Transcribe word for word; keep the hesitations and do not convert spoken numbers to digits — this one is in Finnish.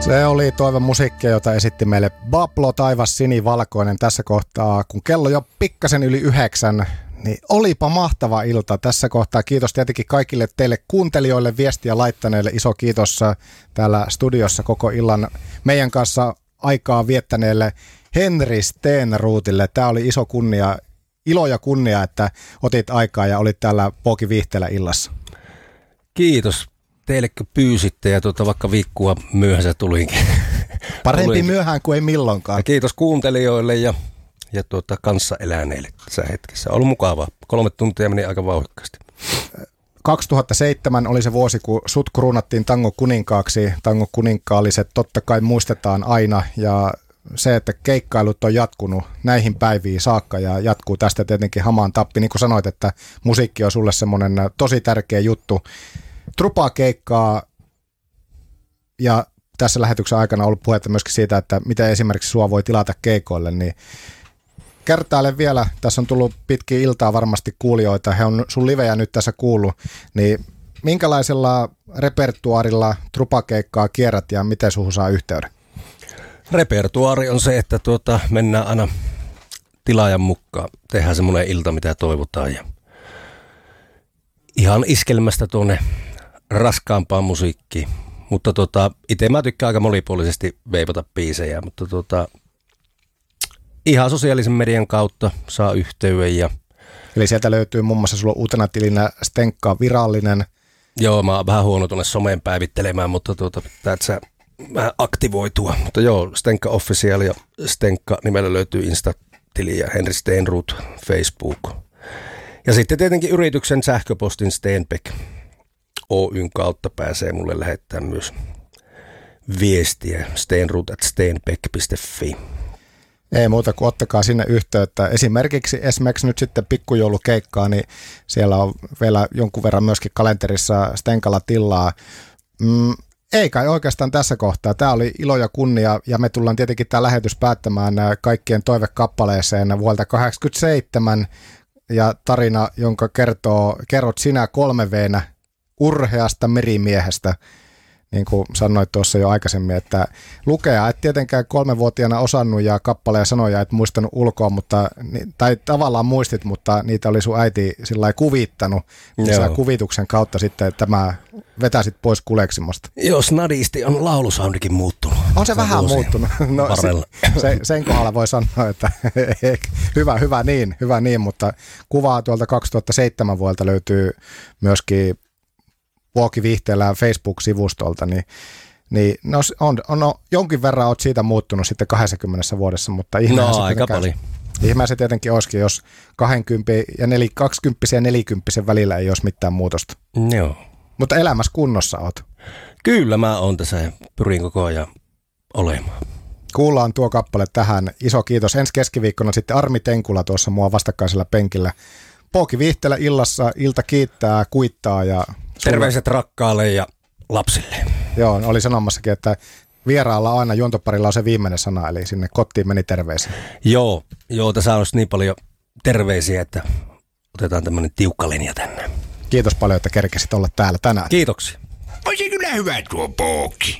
Se oli Toivon musiikkia, jota esitti meille Bablo Taivas Sinivalkoinen tässä kohtaa, kun kello jo pikkasen yli yhdeksän, niin olipa mahtava ilta tässä kohtaa. Kiitos tietenkin kaikille teille kuuntelijoille, viestiä laittaneille. Iso kiitos täällä studiossa koko illan meidän kanssa aikaa viettäneelle Henri Stenrootille. Tämä oli iso kunnia, ilo ja kunnia, että otit aikaa ja olit täällä Pooki Viihteellä illassa. Kiitos. Teillekö pyysitte ja tuota, vaikka viikkoa myöhässä tulinkin. Parempi tulinkin. Myöhään kuin ei milloinkaan. Ja kiitos kuuntelijoille ja, ja tuota, kanssa eläneille tässä hetkessä. On ollut mukavaa. Kolme tuntia meni aika vauhdikkaasti. kaksituhattaseitsemän oli se vuosi, kun sut kruunattiin tango kuninkaaksi. Tango kuninkaalliset totta kai muistetaan aina ja se, että keikkailut on jatkunut näihin päiviin saakka ja jatkuu tästä tietenkin hamaan tappi. Niin kuin sanoit, että musiikki on sulle semmoinen tosi tärkeä juttu. Trupakeikkaa ja tässä lähetyksen aikana on ollut puhetta myöskin siitä, että miten esimerkiksi sua voi tilata keikoille, niin kertaile vielä, tässä on tullut pitkin iltaa varmasti kuulijoita, he on sun livejä nyt tässä kuullut, niin minkälaisella repertuaarilla trupakeikkaa kierrät ja miten suhun saa yhteyden? Repertuaari on se, että tuota, mennään aina tilaajan mukaan, tehdään semmoinen ilta, mitä toivotaan ja ihan iskelmästä tuonne raskaampaan musiikkiin, mutta tota, itse mä tykkään aika monipuolisesti veipata biisejä, mutta tota, ihan sosiaalisen median kautta saa yhteyden. Ja eli sieltä löytyy muun muassa sulla uutena tilinä Stenkka virallinen. Joo, mä oon vähän huono tuonne someen päivittelemään, mutta tuota, pitää sä vähän aktivoitua. Mutta joo, Stenkka Official ja Stenkka nimellä löytyy Insta-tili ja Henri Stenroot Facebook. Ja sitten tietenkin yrityksen sähköpostin Stenbeck Oyn kautta pääsee mulle lähettämään myös viestiä stenroot at stenbeck piste fi. Ei muuta kuin ottakaa sinne yhteyttä. Esimerkiksi esimerkiksi nyt sitten pikkujoulukeikkaa, niin siellä on vielä jonkun verran myöskin kalenterissa Stenkalla tilaa. Mm, ei kai oikeastaan tässä kohtaa. Tämä oli ilo ja kunnia ja me tullaan tietenkin tämä lähetys päättämään kaikkien toivekappaleeseen vuodelta kahdeksankymmentäseitsemän ja tarina, jonka kertoo, kerrot sinä kolme veenä urheasta merimiehestä, niin kuin sanoit tuossa jo aikaisemmin, että lukea et tietenkään kolmevuotiaana osannut ja kappaleen sanoja et muistanut ulkoa, mutta, tai tavallaan muistit, mutta niitä oli sun äiti sillä lailla kuvittanut, niin sä kuvituksen kautta sitten tämä vetäsit pois kuleksimosta. Joo, snadisti on laulusoundikin muuttunut. On se vähän muuttunut. No, se, sen kohdalla voi sanoa, että hyvä, hyvä niin, hyvä niin, mutta kuvaa tuolta kaksituhattaseitsemän vuodelta löytyy myöskin Pooki Viihteellä Facebook-sivustolta, niin, niin no, on, on, no, jonkin verran olet siitä muuttunut sitten kaksikymmentä vuodessa, mutta ihmehän no, se aika paljon. Ihmehän se tietenkin olisikin, jos kaksikymmentä ja nel, kaksikymmentä ja neljäkymmentä välillä ei olisi mitään muutosta. Joo. Mutta elämässä kunnossa oot. Kyllä mä oon tässä ja pyrin koko ajan olemaan. Kuullaan tuo kappale tähän. Iso kiitos. Ensi keskiviikkona sitten Armi Tenkula tuossa mua vastakkaisella penkillä. Pooki Viihteellä illassa. Ilta kiittää, kuittaa ja terveiset rakkaalle ja lapsille. Joo, oli sanomassakin, että vieraalla aina juontoparilla on se viimeinen sana, eli sinne kotiin meni terveisiä. Joo, joo tässä on niin paljon terveisiä, että otetaan tämmöinen tiukka linja tänne. Kiitos paljon, että kerkesit olla täällä tänään. Kiitoksia. Olisi kyllä hyvä tuo Pooki.